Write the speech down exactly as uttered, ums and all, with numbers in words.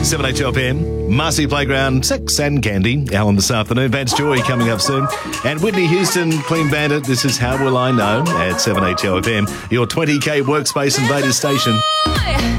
seven H L F M, Marcy Playground, Sex and Candy, Alan this afternoon. Vance Joy coming up soon. And Whitney Houston, Clean Bandit, this is How Will I Know at seven H L F M, your twenty K workspace invaders station.